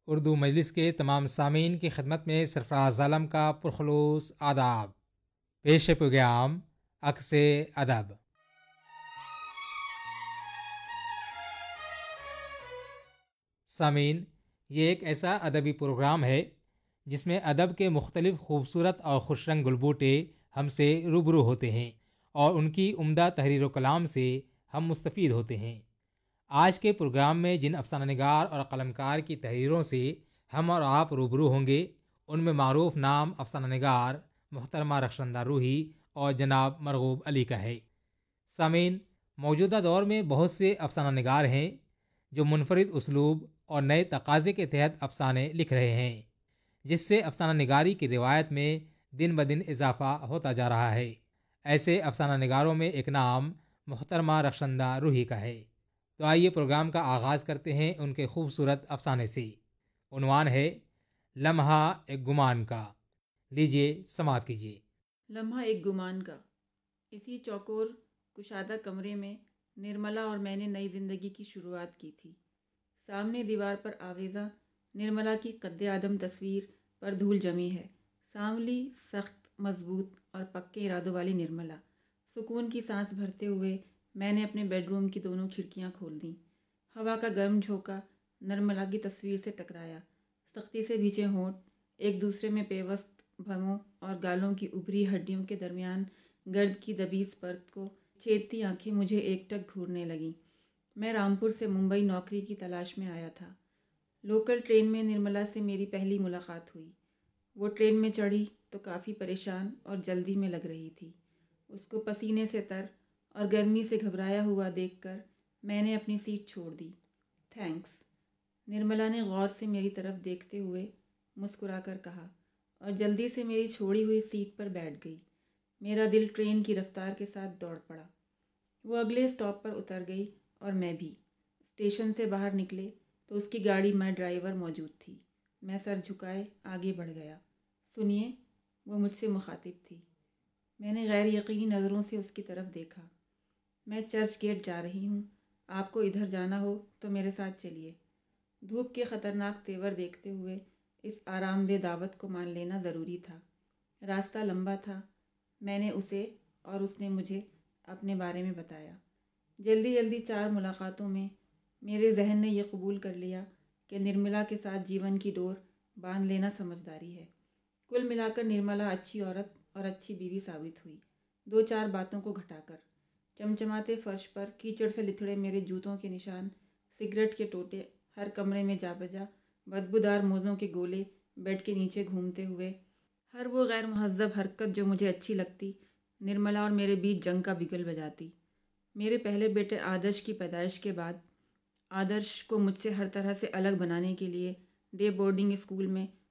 اردو مجلس کے تمام سامعین کی خدمت میں سرفراز عالم کا پرخلوص آداب. پیش پیغام عکس ادب. سامعین، یہ ایک ایسا ادبی پروگرام ہے جس میں ادب کے مختلف خوبصورت اور خوش رنگ گلبوٹے ہم سے روبرو ہوتے ہیں اور ان کی عمدہ تحریر و کلام سے ہم مستفید ہوتے ہیں. آج کے پروگرام میں جن افسانہ نگار اور قلمکار کی تحریروں سے ہم اور آپ روبرو ہوں گے، ان میں معروف نام افسانہ نگار محترمہ رخشندہ روحی اور جناب مرغوب علی کا ہے. سامعین، موجودہ دور میں بہت سے افسانہ نگار ہیں جو منفرد اسلوب اور نئے تقاضے کے تحت افسانے لکھ رہے ہیں، جس سے افسانہ نگاری کی روایت میں دن بدن اضافہ ہوتا جا رہا ہے. ایسے افسانہ نگاروں میں ایک نام محترمہ رخشندہ روحی کا ہے. تو آئیے پروگرام کا آغاز کرتے ہیں ان کے خوبصورت افسانے سے. عنوان ہے لمحہ ایک گمان کا. لیجئے سماعت کیجئے. لمحہ ایک گمان کا. اسی چوکور کشادہ کمرے میں نرملا اور میں نے نئی زندگی کی شروعات کی تھی. سامنے دیوار پر آویزاں نرملا کی قد آدم تصویر پر دھول جمی ہے. سانولی، سخت، مضبوط اور پکے ارادوں والی نرملا. سکون کی سانس بھرتے ہوئے میں نے اپنے بیڈ روم کی دونوں کھڑکیاں کھول دیں. ہوا کا گرم جھونکا نرملا کی تصویر سے ٹکرایا. سختی سے بھیجے ہونٹ ایک دوسرے میں پیوست، بھووں اور گالوں کی ابری ہڈیوں کے درمیان گرد کی دبیس پرت کو چھیدتی آنکھیں مجھے ایک ٹک گھورنے لگیں. میں رامپور سے ممبئی نوکری کی تلاش میں آیا تھا. لوکل ٹرین میں نرملا سے میری پہلی ملاقات ہوئی. وہ ٹرین میں چڑھی تو کافی پریشان اور جلدی میں لگ رہی تھی. اس کو پسینے سے تر اور گرمی سے گھبرایا ہوا دیکھ کر میں نے اپنی سیٹ چھوڑ دی. تھینکس، نرملا نے غور سے میری طرف دیکھتے ہوئے مسکرا کر کہا اور جلدی سے میری چھوڑی ہوئی سیٹ پر بیٹھ گئی. میرا دل ٹرین کی رفتار کے ساتھ دوڑ پڑا. وہ اگلے اسٹاپ پر اتر گئی اور میں بھی. اسٹیشن سے باہر نکلے تو اس کی گاڑی میں ڈرائیور موجود تھی. میں سر جھکائے آگے بڑھ گیا. سنیے، وہ مجھ سے مخاطب تھی. میں نے غیر یقینی نظروں سے اس کی طرف دیکھا. میں چرچ گیٹ جا رہی ہوں. آپ کو ادھر جانا ہو تو میرے ساتھ چلیے. دھوپ کے خطرناک تیور دیکھتے ہوئے اس آرام دہ دعوت کو مان لینا ضروری تھا. راستہ لمبا تھا. میں نے اسے اور اس نے مجھے اپنے بارے میں بتایا. جلدی جلدی 4 ملاقاتوں میں میرے ذہن نے یہ قبول کر لیا کہ نرملا کے ساتھ جیون کی ڈور باندھ لینا سمجھداری ہے. کل ملا کر نرملا اچھی عورت اور اچھی بیوی ثابت ہوئی. 2-4 باتوں کو گھٹا کر چمچماتے فرش پر کیچڑ سے لتھڑے میرے جوتوں کے نشان، سگریٹ کے ٹوٹے ہر کمرے میں جا بجا، بدبودار موزوں کے گولے بیڈ کے نیچے گھومتے ہوئے، ہر وہ غیر مہذب حرکت جو مجھے اچھی لگتی نرملا اور میرے بیچ جنگ کا بگل بجاتی. میرے پہلے بیٹے آدرش کی پیدائش کے بعد آدرش کو مجھ سے ہر طرح سے الگ بنانے کے لیے ڈے بورڈنگ اسکول میں